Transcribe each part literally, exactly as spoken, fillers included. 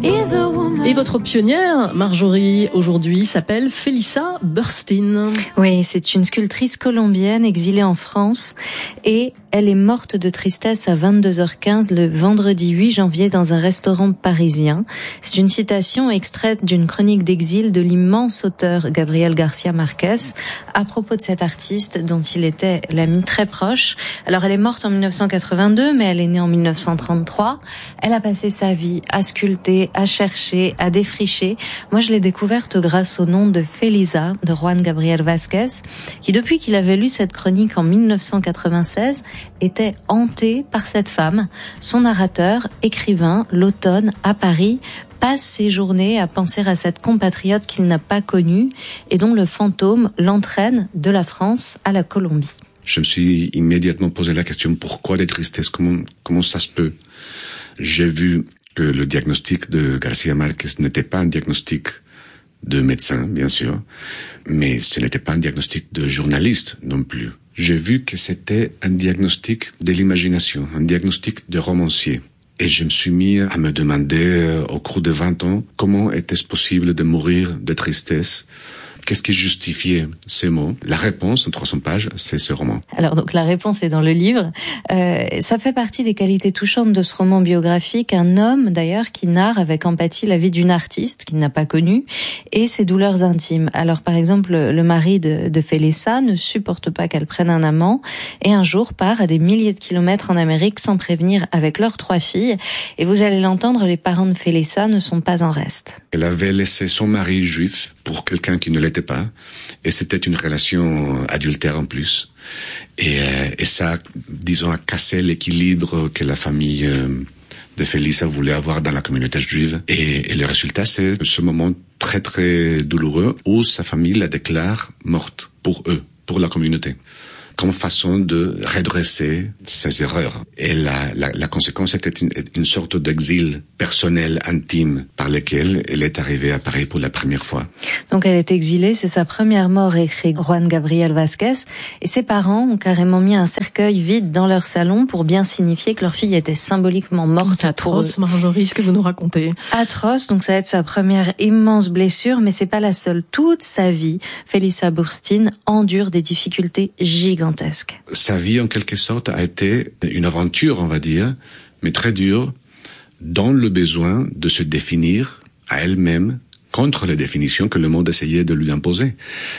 Et votre pionnière, Marjorie, aujourd'hui, s'appelle Felisa Burstyn. Oui, c'est une sculptrice colombienne exilée en France et elle est morte de tristesse à vingt-deux heures quinze le vendredi huit janvier dans un restaurant parisien. C'est une citation extraite d'une chronique d'exil de l'immense auteur Gabriel García Márquez à propos de cet artiste dont il était l'ami très proche. Alors elle est morte en mille neuf cent quatre-vingt-deux, mais elle est née en mille neuf cent trente-trois. Elle a passé sa vie à sculpter, à chercher, à défricher. Moi, je l'ai découverte grâce au nom de Felisa, de Juan Gabriel Vázquez, qui depuis qu'il avait lu cette chronique en mille neuf cent quatre-vingt-seize, était hanté par cette femme. Son narrateur, écrivain, l'automne, à Paris, passe ses journées à penser à cette compatriote qu'il n'a pas connue et dont le fantôme l'entraîne de la France à la Colombie. Je me suis immédiatement posé la question, pourquoi des tristesses? Comment, comment ça se peut? J'ai vu que le diagnostic de García Márquez n'était pas un diagnostic de médecin, bien sûr, mais ce n'était pas un diagnostic de journaliste non plus. J'ai vu que c'était un diagnostic de l'imagination, un diagnostic de romancier. Et je me suis mis à me demander, euh, au cours de vingt ans, comment était-ce possible de mourir de tristesse? Qu'est-ce qui justifiait ces mots? La réponse, en trois cents pages, c'est ce roman. Alors donc la réponse est dans le livre. Euh, ça fait partie des qualités touchantes de ce roman biographique. Un homme d'ailleurs qui narre avec empathie la vie d'une artiste qu'il n'a pas connue et ses douleurs intimes. Alors par exemple, le mari de, de Felisa ne supporte pas qu'elle prenne un amant et un jour part à des milliers de kilomètres en Amérique sans prévenir avec leurs trois filles. Et vous allez l'entendre, les parents de Felisa ne sont pas en reste. Elle avait laissé son mari juif pour quelqu'un qui ne l'était pas, et c'était une relation adultère en plus. Et, euh, et ça, disons, a cassé l'équilibre que la famille euh, de Felisa voulait avoir dans la communauté juive. Et, et le résultat, c'est ce moment très très douloureux où sa famille la déclare morte pour eux, pour la communauté, comme façon de redresser ses erreurs. Et la, la, la conséquence était une, une sorte d'exil personnel, intime, par lequel elle est arrivée à Paris pour la première fois. Donc elle est exilée, c'est sa première mort, écrit Juan Gabriel Vázquez, et ses parents ont carrément mis un cercueil vide dans leur salon pour bien signifier que leur fille était symboliquement morte. C'est atroce, Marjorie, ce que vous nous racontez. Atroce, donc ça va être sa première immense blessure, mais c'est pas la seule. Toute sa vie, Felisa Burstyn endure des difficultés gigantesques. Sa vie, en quelque sorte, a été une aventure, on va dire, mais très dure, dans le besoin de se définir à elle-même contre les définitions que le monde essayait de lui imposer.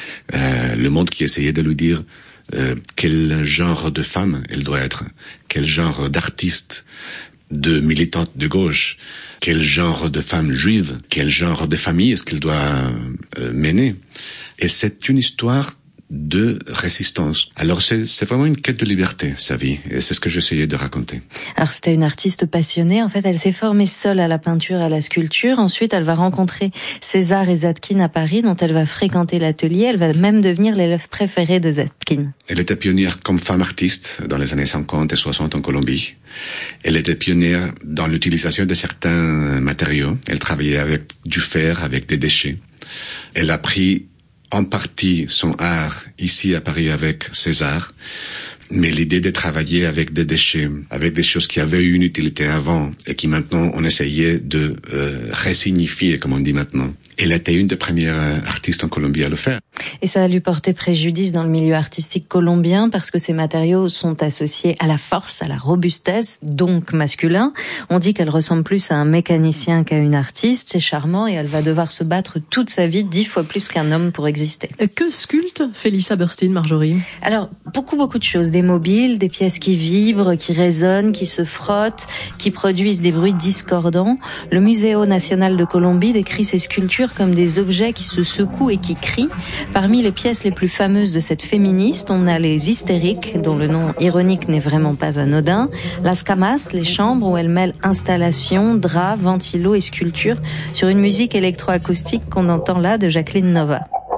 Euh, le monde qui essayait de lui dire euh, quel genre de femme elle doit être, quel genre d'artiste, de militante de gauche, quel genre de femme juive, quel genre de famille est-ce qu'elle doit euh, mener. Et c'est une histoire de résistance. Alors c'est, c'est vraiment une quête de liberté, sa vie, et c'est ce que j'essayais de raconter. Alors c'était une artiste passionnée, en fait elle s'est formée seule à la peinture et à la sculpture, ensuite elle va rencontrer César et Zadkine à Paris, dont elle va fréquenter l'atelier, elle va même devenir l'élève préférée de Zadkine. Elle était pionnière comme femme artiste dans les années cinquante et soixante en Colombie. Elle était pionnière dans l'utilisation de certains matériaux, elle travaillait avec du fer, avec des déchets. Elle a pris en partie son art ici à Paris avec César, mais l'idée de travailler avec des déchets, avec des choses qui avaient eu une utilité avant et qui maintenant on essayait de euh, resignifier, comme on dit maintenant. Elle était une des premières artistes en Colombie à le faire. Et ça va lui porter préjudice dans le milieu artistique colombien parce que ces matériaux sont associés à la force, à la robustesse, donc masculin. On dit qu'elle ressemble plus à un mécanicien qu'à une artiste. C'est charmant et elle va devoir se battre toute sa vie, dix fois plus qu'un homme pour exister. Que sculpte Felisa Burstyn, Marjorie? Alors, beaucoup, beaucoup de choses. Des mobiles, des pièces qui vibrent, qui résonnent, qui se frottent, qui produisent des bruits discordants. Le Museo Nacional de Colombie décrit ces sculptures comme des objets qui se secouent et qui crient. Parmi les pièces les plus fameuses de cette féministe, on a les hystériques, dont le nom ironique n'est vraiment pas anodin, las camas, les chambres où elle mêle installation, draps, ventilo et sculpture sur une musique électroacoustique qu'on entend là de Jacqueline Nova.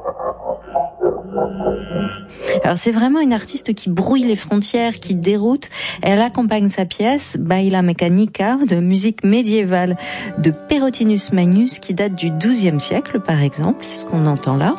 Alors c'est vraiment une artiste qui brouille les frontières, qui déroute. Elle accompagne sa pièce Baila Mecánica de musique médiévale de Perotinus Magnus qui date du douzième siècle par exemple, c'est ce qu'on entend là.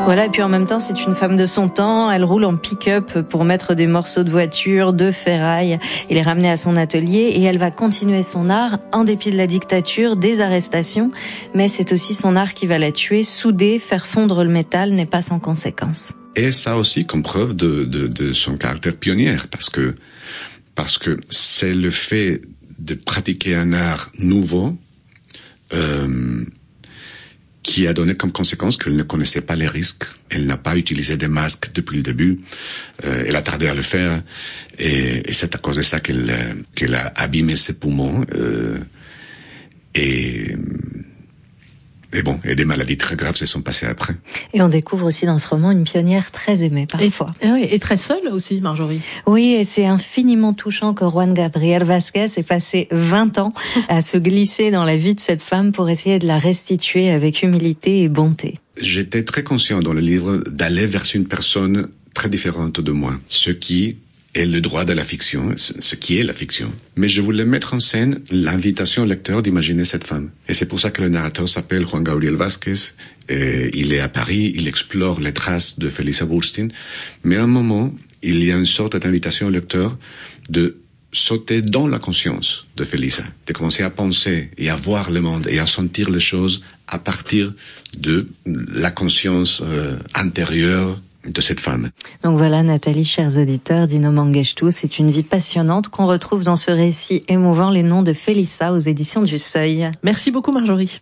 Voilà, et puis en même temps, c'est une femme de son temps. Elle roule en pick-up pour mettre des morceaux de voiture, de ferraille et les ramener à son atelier. Et elle va continuer son art en dépit de la dictature, des arrestations. Mais c'est aussi son art qui va la tuer. Souder, faire fondre le métal n'est pas sans conséquence. Et ça aussi comme preuve de, de, de son caractère pionnier, parce que, parce que c'est le fait de pratiquer un art nouveau, euh, qui a donné comme conséquence qu'elle ne connaissait pas les risques. Elle n'a pas utilisé des masques depuis le début. Euh, elle a tardé à le faire. Et, et c'est à cause de ça qu'elle, qu'elle a abîmé ses poumons. Euh, et, et bon, et des maladies très graves se sont passées après. Et on découvre aussi dans ce roman une pionnière très aimée parfois. Et, et, et très seule aussi, Marjorie. Oui, et c'est infiniment touchant que Juan Gabriel Vázquez ait passé vingt ans à se glisser dans la vie de cette femme pour essayer de la restituer avec humilité et bonté. J'étais très conscient dans le livre d'aller vers une personne très différente de moi, ce qui est le droit de la fiction, ce qui est la fiction. Mais je voulais mettre en scène l'invitation au lecteur d'imaginer cette femme. Et c'est pour ça que le narrateur s'appelle Juan Gabriel Vázquez. Et il est à Paris, il explore les traces de Felisa Burstyn. Mais à un moment, il y a une sorte d'invitation au lecteur de sauter dans la conscience de Felisa, de commencer à penser et à voir le monde et à sentir les choses à partir de la conscience euh, intérieure de cette femme. Donc voilà, Nathalie, chers auditeurs, Dino Mangeshtu, c'est une vie passionnante qu'on retrouve dans ce récit émouvant, Les Noms de Felisa, aux éditions du Seuil. Merci beaucoup, Marjorie.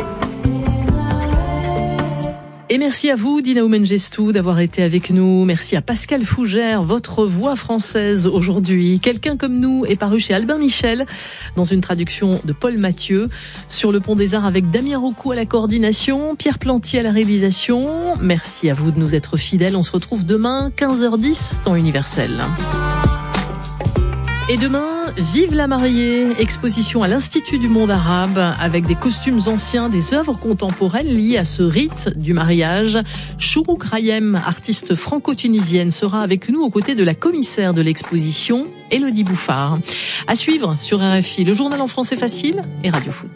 Et merci à vous, Dina Mangeshtu, d'avoir été avec nous. Merci à Pascal Fougère, votre voix française aujourd'hui. Quelqu'un comme nous est paru chez Albin Michel, dans une traduction de Paul Mathieu. Sur le Pont des Arts avec Damien Rocou à la coordination, Pierre Plantier à la réalisation. Merci à vous de nous être fidèles. On se retrouve demain, quinze heures dix, temps universel. Et demain, Vive la mariée, exposition à l'Institut du monde arabe avec des costumes anciens, des œuvres contemporaines liées à ce rite du mariage. Chourouk Rayem, artiste franco-tunisienne, sera avec nous aux côtés de la commissaire de l'exposition, Élodie Bouffard. À suivre sur R F I, le journal en français facile et Radio Foot.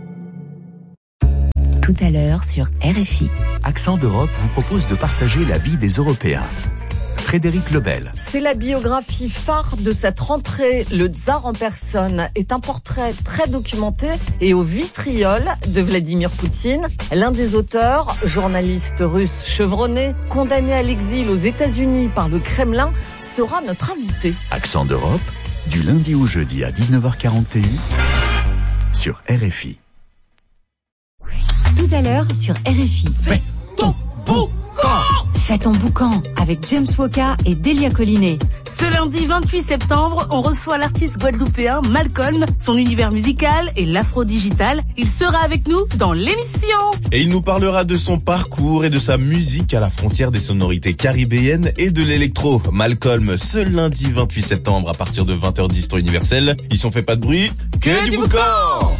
Tout à l'heure sur R F I. Accent d'Europe vous propose de partager la vie des Européens. Frédéric Lebel. C'est la biographie phare de cette rentrée. Le tsar en personne est un portrait très documenté et au vitriol de Vladimir Poutine. L'un des auteurs, journaliste russe chevronné, condamné à l'exil aux États-Unis par le Kremlin, sera notre invité. Accent d'Europe, du lundi au jeudi à dix-neuf heures quarante et un sur R F I. Tout à l'heure sur R F I. Fais ton boucan. Fais ton boucan avec James Woka et Delia Collinet. Ce lundi vingt-huit septembre, on reçoit l'artiste guadeloupéen Malcolm, son univers musical et l'afro-digital. Il sera avec nous dans l'émission. Et il nous parlera de son parcours et de sa musique à la frontière des sonorités caribéennes et de l'électro. Malcolm, ce lundi vingt-huit septembre à partir de vingt heures dix temps universel. Ils sont fait pas de bruit, que, que du boucan.